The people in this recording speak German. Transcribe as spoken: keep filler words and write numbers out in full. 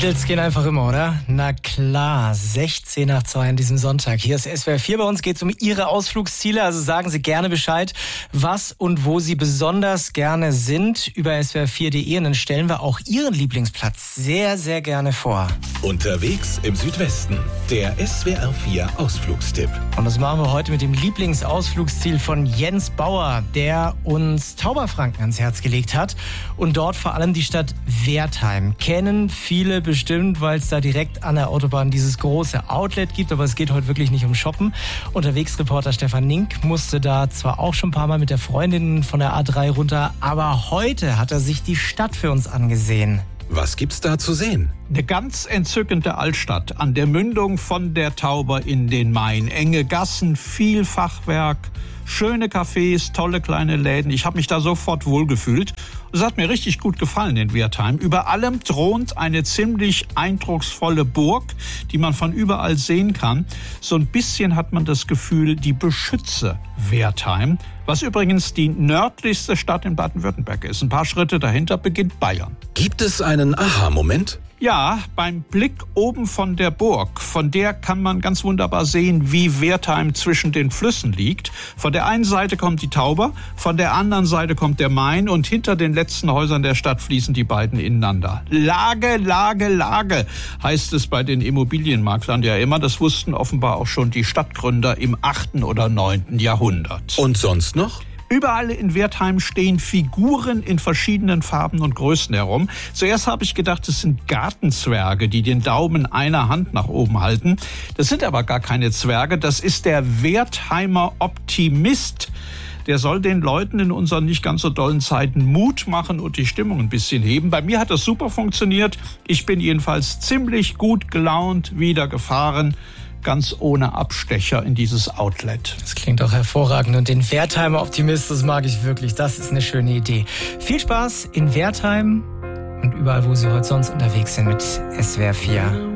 Beatles gehen einfach immer, oder? Na klar, sechzehn nach zwei an diesem Sonntag. Hier ist S W R vier, bei uns geht es um Ihre Ausflugsziele, also sagen Sie gerne Bescheid, was und wo Sie besonders gerne sind, über S W R vier punkt de, und dann stellen wir auch Ihren Lieblingsplatz sehr, sehr gerne vor. Unterwegs im Südwesten, der S W R vier Ausflugstipp. Und das machen wir heute mit dem Lieblingsausflugsziel von Jens Bauer, der uns Tauberfranken ans Herz gelegt hat und dort vor allem die Stadt Wertheim. Kennen viele bestimmt, weil es da direkt an der Autobahn dieses große Outlet gibt, aber es geht heute wirklich nicht um Shoppen. Unterwegsreporter Stefan Nink musste da zwar auch schon ein paar Mal mit der Freundin von der A drei runter, aber heute hat er sich die Stadt für uns angesehen. Was gibt's da zu sehen? Eine ganz entzückende Altstadt an der Mündung von der Tauber in den Main. Enge Gassen, viel Fachwerk, schöne Cafés, tolle kleine Läden. Ich habe mich da sofort wohlgefühlt. Es hat mir richtig gut gefallen in Wertheim. Über allem thront eine ziemlich eindrucksvolle Burg, die man von überall sehen kann. So ein bisschen hat man das Gefühl, die beschütze Wertheim, was übrigens die nördlichste Stadt in Baden-Württemberg ist. Ein paar Schritte dahinter beginnt Bayern. Gibt es einen Aha-Moment? Ja, beim Blick oben von der Burg, von der kann man ganz wunderbar sehen, wie Wertheim zwischen den Flüssen liegt. Von der einen Seite kommt die Tauber, von der anderen Seite kommt der Main und hinter den letzten Häusern der Stadt fließen die beiden ineinander. Lage, Lage, Lage, heißt es bei den Immobilienmaklern ja immer. Das wussten offenbar auch schon die Stadtgründer im achten oder neunten Jahrhundert. Und sonst noch? Überall in Wertheim stehen Figuren in verschiedenen Farben und Größen herum. Zuerst habe ich gedacht, es sind Gartenzwerge, die den Daumen einer Hand nach oben halten. Das sind aber gar keine Zwerge, das ist der Wertheimer Optimist. Der soll den Leuten in unseren nicht ganz so dollen Zeiten Mut machen und die Stimmung ein bisschen heben. Bei mir hat das super funktioniert. Ich bin jedenfalls ziemlich gut gelaunt wieder gefahren. Ganz ohne Abstecher in dieses Outlet. Das klingt auch hervorragend. Und den Wertheimer Optimist, das mag ich wirklich. Das ist eine schöne Idee. Viel Spaß in Wertheim und überall, wo Sie heute sonst unterwegs sind mit S W R vier.